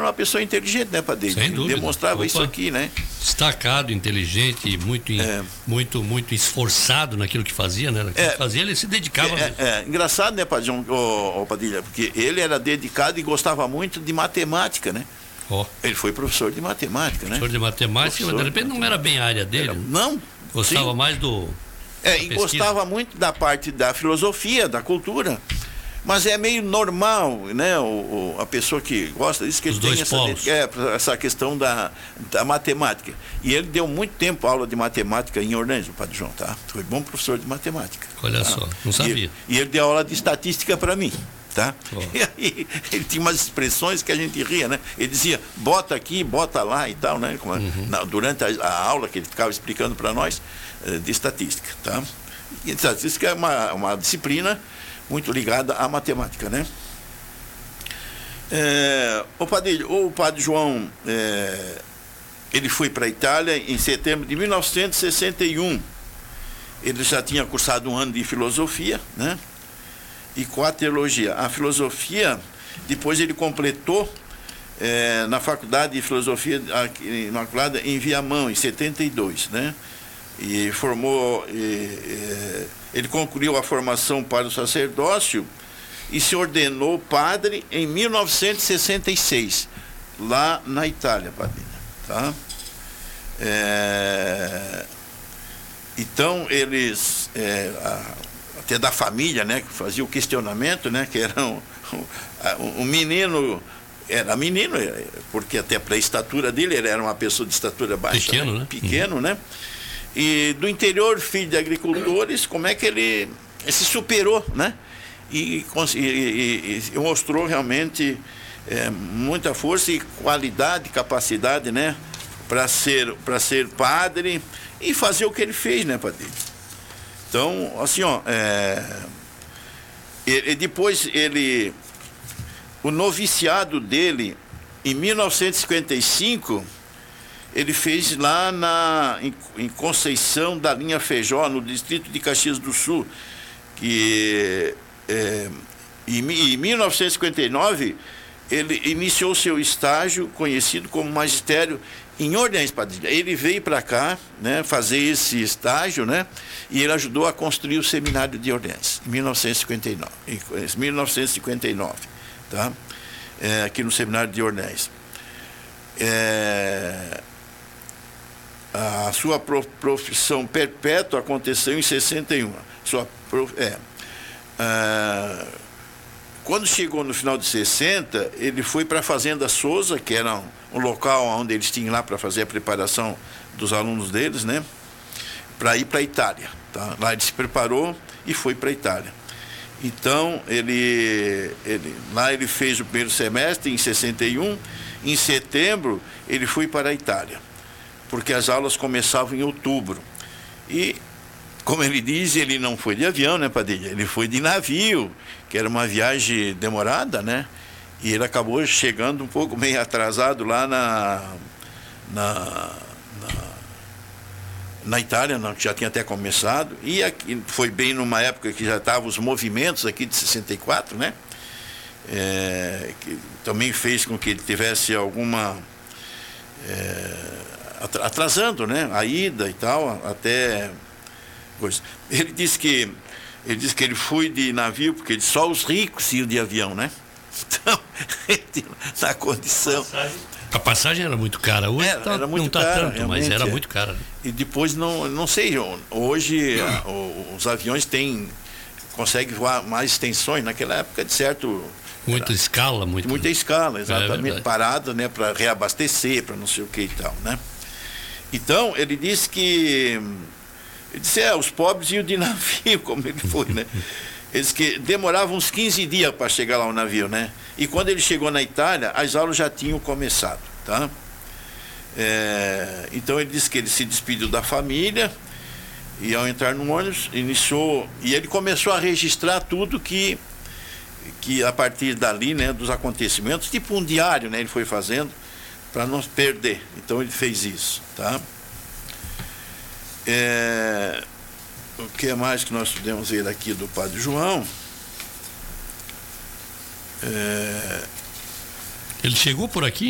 uma pessoa inteligente, né, Padre? Sem dúvida. Demonstrava isso aqui, né? Destacado, inteligente, muito esforçado naquilo que fazia, né? Naquilo que fazia, ele se dedicava mesmo. Engraçado, né, Padre João, Padilha? Porque ele era dedicado e gostava muito de matemática, né? Ele foi professor de matemática, né? Professor de matemática, mas de repente não era bem a área dele. Não. Gostava mais do... e gostava muito da parte da filosofia, da cultura. Mas é meio normal, né? A pessoa que gosta disso, que ele tem essa questão da matemática. E ele deu muito tempo aula de matemática em Orleans, o Padre João, tá? Foi bom professor de matemática. Olha só, não sabia. E ele deu aula de estatística para mim. Tá? E aí, ele tinha umas expressões que a gente ria, né? Ele dizia, bota aqui, bota lá e tal, né? Durante a aula que ele ficava explicando para nós de estatística, tá? E estatística é uma disciplina muito ligada à matemática, né? O Padre João, ele foi para a Itália em setembro de 1961. Ele já tinha cursado um ano de filosofia, né? E com a teologia. A filosofia, depois ele completou na Faculdade de Filosofia Imaculada em Viamão, em 72, né? E formou, ele concluiu a formação para o sacerdócio e se ordenou padre em 1966, lá na Itália, Padre, tá? Então, eles... até da família, né, que fazia o questionamento, né, que era um menino, porque até para a estatura dele, ele era uma pessoa de estatura baixa, pequeno, né? Pequeno, né? E do interior, filho de agricultores, como é que ele se superou, né? E mostrou realmente muita força e qualidade, capacidade, né, para ser padre e fazer o que ele fez, né, Padre? Então, assim, depois o noviciado dele, em 1955, ele fez lá em Conceição da Linha Feijó, no distrito de Caxias do Sul, que em 1959 ele iniciou seu estágio conhecido como magistério em Orleans, Padilha. Ele veio para cá, né, fazer esse estágio, né, e ele ajudou a construir o seminário de Orleans em 1959, tá? Aqui no seminário de Orleans. A sua profissão perpétua aconteceu em 61. Quando chegou no final de 60, ele foi para a Fazenda Souza, que era um local onde eles tinham lá para fazer a preparação dos alunos deles, né? Para ir para a Itália, tá? Lá ele se preparou e foi para a Itália. Então, lá ele fez o primeiro semestre, em 61. Em setembro, ele foi para a Itália, porque as aulas começavam em outubro. E, como ele diz, ele não foi de avião, né, Padilha? Ele foi de navio, que era uma viagem demorada, né? E ele acabou chegando um pouco meio atrasado lá na Itália, não, que já tinha até começado. E aqui, foi bem numa época que já estavam os movimentos aqui de 64, né? Que também fez com que ele tivesse alguma... atrasando, né? A ida e tal, até... coisa. Ele disse que ele foi de navio porque só os ricos iam de avião, né? Então, na condição... A passagem era muito cara. Hoje era muito não está tanto, mas era muito cara. E depois, não sei, hoje os aviões conseguem voar mais extensões. Naquela época, de certo... Muita escala. Muita escala, exatamente. Parada, né, para reabastecer, para não sei o que e tal, né? Então, ele disse que... os pobres iam de navio, como ele foi, né? Eles que demoravam uns 15 dias para chegar lá o navio, né? E quando ele chegou na Itália, as aulas já tinham começado, tá? Então ele disse que ele se despediu da família e ao entrar no ônibus, iniciou... E ele começou a registrar tudo que a partir dali, né, dos acontecimentos, tipo um diário, né? Ele foi fazendo para não perder. Então ele fez isso, tá? O que mais que nós podemos ver aqui do Padre João? Ele chegou por aqui?